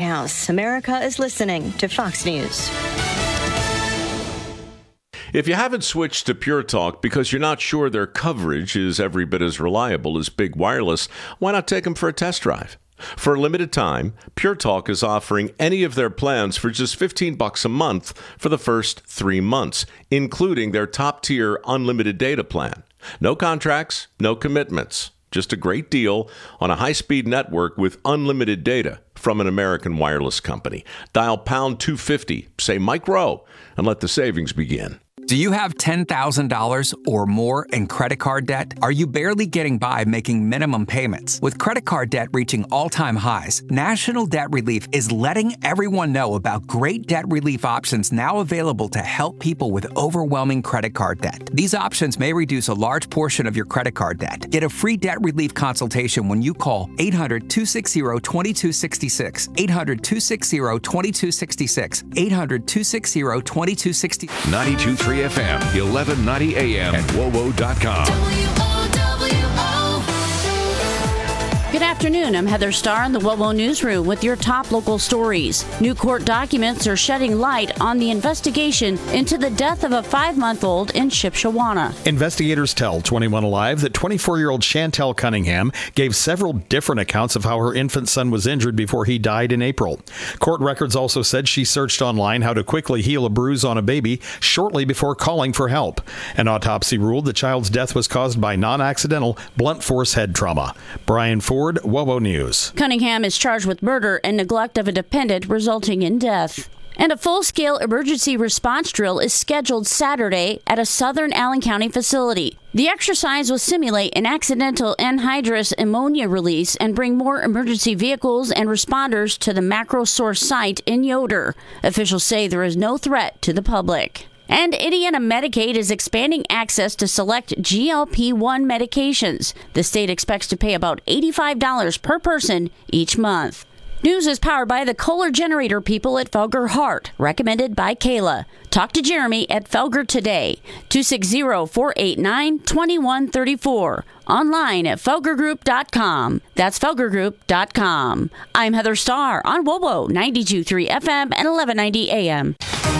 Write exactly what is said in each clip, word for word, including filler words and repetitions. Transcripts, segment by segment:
House. America is listening to Fox News. If you haven't switched to Pure Talk because you're not sure their coverage is every bit as reliable as Big Wireless, why not take them for a test drive? For a limited time, Pure Talk is offering any of their plans for just fifteen bucks a month for the first three months, including their top-tier unlimited data plan. No contracts, no commitments. Just a great deal on a high-speed network with unlimited data from an American wireless company. Dial pound two fifty, say Mike Rowe, and let the savings begin. Do you have ten thousand dollars or more in credit card debt? Are you barely getting by making minimum payments? With credit card debt reaching all-time highs, National Debt Relief is letting everyone know about great debt relief options now available to help people with overwhelming credit card debt. These options may reduce a large portion of your credit card debt. Get a free debt relief consultation when you call eight hundred, two six zero, two two six six, eight hundred, two six zero, two two six six, eight hundred, two six zero, two two six six. ninety-two point three F M, eleven ninety A M, and W O W O dot com. W O W O. Good afternoon. I'm Heather Starr in the W O W O Newsroom with your top local stories. New court documents are shedding light on the investigation into the death of a five-month-old in Shipshewana. Investigators tell twenty-one Alive that twenty-four-year-old Chantel Cunningham gave several different accounts of how her infant son was injured before he died in April. Court records also said she searched online how to quickly heal a bruise on a baby shortly before calling for help. An autopsy ruled the child's death was caused by non-accidental blunt force head trauma. Brian Ford, W O W O News. Cunningham is charged with murder and neglect of a dependent, resulting in death. And a full-scale emergency response drill is scheduled Saturday at a southern Allen County facility. The exercise will simulate an accidental anhydrous ammonia release and bring more emergency vehicles and responders to the macro source site in Yoder. Officials say there is no threat to the public. And Indiana Medicaid is expanding access to select G L P one medications. The state expects to pay about eighty-five dollars per person each month. News is powered by the Kohler Generator people at Felger Hart, recommended by Kayla. Talk to Jeremy at Felger today, two six zero, four eight nine, two one three four. Online at felger group dot com. That's felger group dot com. I'm Heather Starr on W O W O ninety-two point three F M and eleven ninety A M.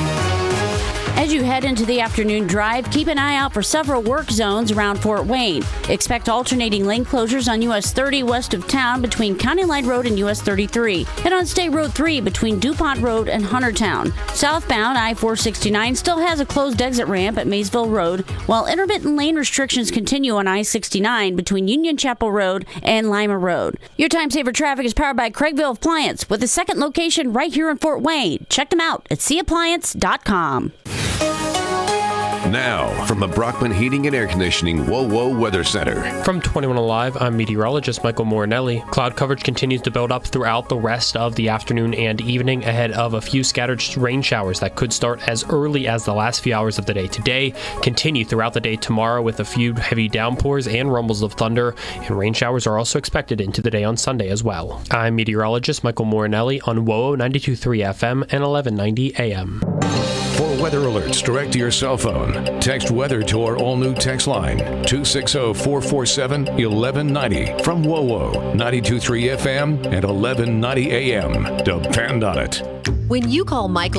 As you head into the afternoon drive, keep an eye out for several work zones around Fort Wayne. Expect alternating lane closures on U S thirty west of town between County Line Road and U S thirty-three, and on State Road three between DuPont Road and Huntertown. Southbound I four sixty-nine still has a closed exit ramp at Maysville Road, while intermittent lane restrictions continue on I sixty-nine between Union Chapel Road and Lima Road. Your Time Saver traffic is powered by Craigville Appliance, with a second location right here in Fort Wayne. Check them out at c appliance dot com. Now, from the Brockman Heating and Air Conditioning W O W O Weather Center. From twenty-one Alive, I'm meteorologist Michael Morinelli. Cloud coverage continues to build up throughout the rest of the afternoon and evening ahead of a few scattered rain showers that could start as early as the last few hours of the day today, continue throughout the day tomorrow with a few heavy downpours and rumbles of thunder, and rain showers are also expected into the day on Sunday as well. I'm meteorologist Michael Morinelli on W O W O ninety-two point three F M and eleven ninety A M. For weather alerts direct to your cell phone, text weather to our all-new text line, two six zero, four four seven, one one nine zero from W O W O ninety-two point three F M and eleven ninety A M. Depend on it. When you call Michael